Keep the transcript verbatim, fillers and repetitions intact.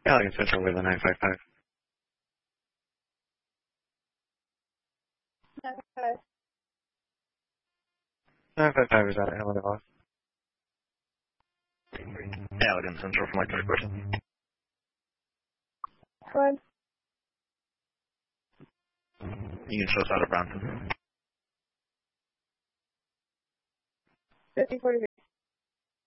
Allegan Central with a nine five five. nine five five is out of Helena off. Allegan Central from my third person. What? You can show us out of Brownton. fifty forty